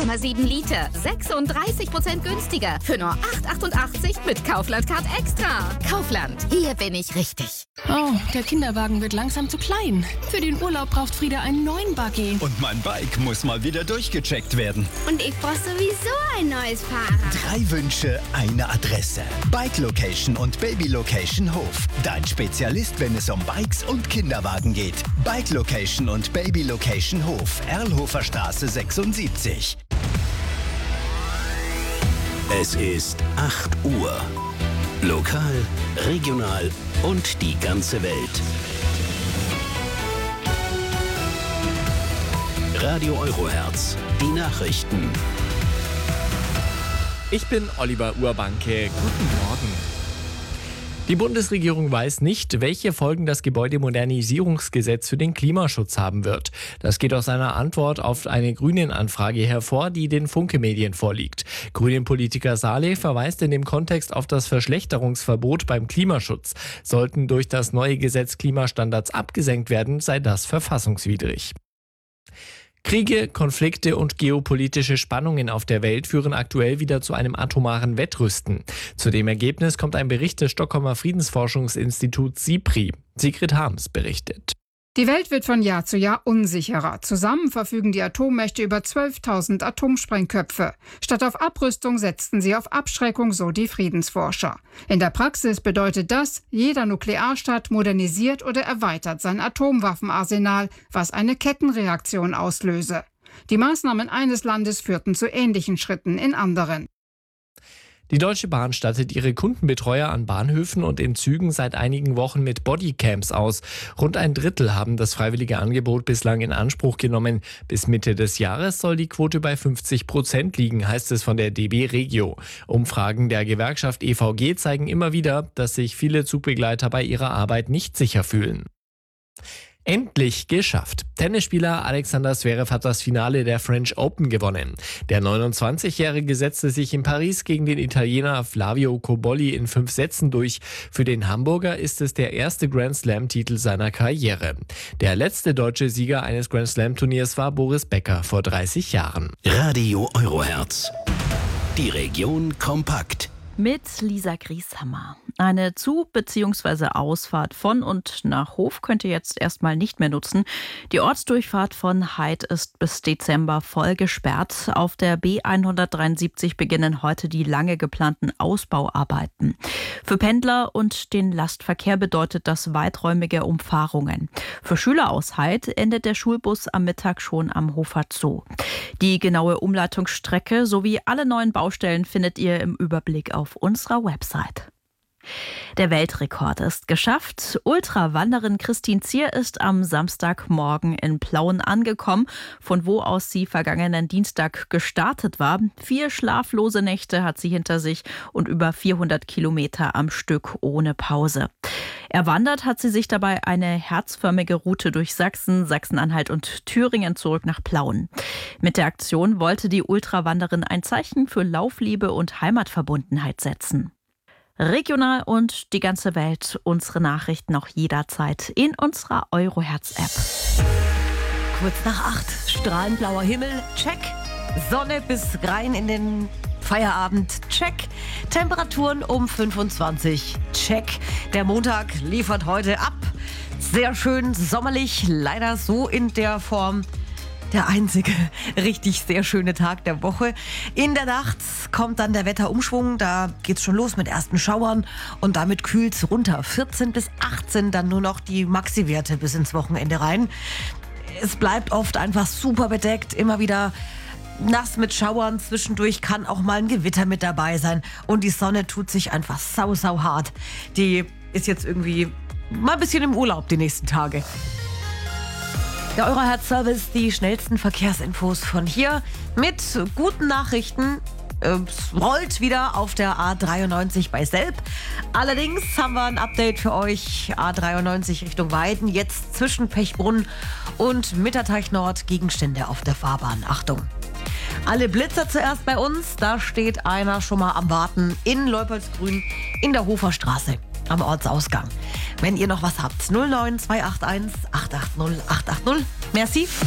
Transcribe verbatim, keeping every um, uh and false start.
Komma sieben Liter, sechsunddreißig Prozent günstiger. Für nur acht Euro achtundachtzig mit Kaufland Card Extra. Kaufland, hier bin ich richtig. Oh, der Kinderwagen wird langsam zu klein. Für den Urlaub braucht Frieda einen neuen Buggy. Und mein Bike muss mal wieder durchgecheckt werden. Und ich brauche sowieso ein neues Fahrrad. Drei Wünsche, eine Adresse. Bike Location und Baby Location Hof. Dein Spezialist, wenn es um Bikes und Kinderwagen geht. Bike Location und Baby Location Hof. Erlhofer Straße sechsundsiebzig. Es ist acht Uhr. Lokal, regional und die ganze Welt. Radio Eurohertz, die Nachrichten. Ich bin Oliver Urbanke. Guten Morgen. Die Bundesregierung weiß nicht, welche Folgen das Gebäudemodernisierungsgesetz für den Klimaschutz haben wird. Das geht aus einer Antwort auf eine Grünen-Anfrage hervor, die den Funke-Medien vorliegt. Grünen-Politiker Saleh verweist in dem Kontext auf das Verschlechterungsverbot beim Klimaschutz. Sollten durch das neue Gesetz Klimastandards abgesenkt werden, sei das verfassungswidrig. Kriege, Konflikte und geopolitische Spannungen auf der Welt führen aktuell wieder zu einem atomaren Wettrüsten. Zu dem Ergebnis kommt ein Bericht des Stockholmer Friedensforschungsinstituts SIPRI. Sigrid Harms berichtet. Die Welt wird von Jahr zu Jahr unsicherer. Zusammen verfügen die Atommächte über zwölftausend Atomsprengköpfe. Statt auf Abrüstung setzten sie auf Abschreckung, so die Friedensforscher. In der Praxis bedeutet das, jeder Nuklearstaat modernisiert oder erweitert sein Atomwaffenarsenal, was eine Kettenreaktion auslöse. Die Maßnahmen eines Landes führten zu ähnlichen Schritten in anderen. Die Deutsche Bahn stattet ihre Kundenbetreuer an Bahnhöfen und in Zügen seit einigen Wochen mit Bodycams aus. Rund ein Drittel haben das freiwillige Angebot bislang in Anspruch genommen. Bis Mitte des Jahres soll die Quote bei fünfzig Prozent liegen, heißt es von der D B Regio. Umfragen der Gewerkschaft E V G zeigen immer wieder, dass sich viele Zugbegleiter bei ihrer Arbeit nicht sicher fühlen. Endlich geschafft. Tennisspieler Alexander Zverev hat das Finale der French Open gewonnen. Der neunundzwanzigjährige setzte sich in Paris gegen den Italiener Flavio Cobolli in fünf Sätzen durch. Für den Hamburger ist es der erste Grand-Slam-Titel seiner Karriere. Der letzte deutsche Sieger eines Grand-Slam-Turniers war Boris Becker vor dreißig Jahren. Radio Eurohertz. Die Region kompakt. Mit Lisa Grieshammer. Eine Zu- bzw. Ausfahrt von und nach Hof könnt ihr jetzt erstmal nicht mehr nutzen. Die Ortsdurchfahrt von Heid ist bis Dezember voll gesperrt. Auf der B hundertdreiundsiebzig beginnen heute die lange geplanten Ausbauarbeiten. Für Pendler und den Lastverkehr bedeutet das weiträumige Umfahrungen. Für Schüler aus Heid endet der Schulbus am Mittag schon am Hofer Zoo. Die genaue Umleitungsstrecke sowie alle neuen Baustellen findet ihr im Überblick auf unserer Website. Der Weltrekord ist geschafft. Ultrawanderin Christine Zier ist am Samstagmorgen in Plauen angekommen, von wo aus sie vergangenen Dienstag gestartet war. Vier schlaflose Nächte hat sie hinter sich und über vierhundert Kilometer am Stück ohne Pause. Erwandert hat sie sich dabei eine herzförmige Route durch Sachsen, Sachsen-Anhalt und Thüringen zurück nach Plauen. Mit der Aktion wollte die Ultrawanderin ein Zeichen für Laufliebe und Heimatverbundenheit setzen. Regional und die ganze Welt, unsere Nachrichten auch jederzeit in unserer Eurohertz-App. Kurz nach acht, strahlend blauer Himmel, check. Sonne bis rein in den Feierabend, check. Temperaturen um fünfundzwanzig, check. Der Montag liefert heute ab. Sehr schön sommerlich, leider so in der Form. Der einzige richtig sehr schöne Tag der Woche. In der Nacht kommt dann der Wetterumschwung. Da geht's schon los mit ersten Schauern und damit kühlt's runter. vierzehn bis achtzehn dann nur noch die Maxi-Werte bis ins Wochenende rein. Es bleibt oft einfach super bedeckt, immer wieder nass mit Schauern. Zwischendurch kann auch mal ein Gewitter mit dabei sein. Und die Sonne tut sich einfach sau, sau hart. Die ist jetzt irgendwie mal ein bisschen im Urlaub die nächsten Tage. Der Eurohertz-Service, die schnellsten Verkehrsinfos von hier mit guten Nachrichten. Es rollt wieder auf der A dreiundneunzig bei Selb. Allerdings haben wir ein Update für euch. A dreiundneunzig Richtung Weiden, jetzt zwischen Pechbrunn und Mitterteich Nord Gegenstände auf der Fahrbahn. Achtung! Alle Blitzer zuerst bei uns. Da steht einer schon mal am Warten in Leupoldsgrün in der Hoferstraße am Ortsausgang. Wenn ihr noch was habt, null neun zwei acht eins acht acht null acht acht null. Merci.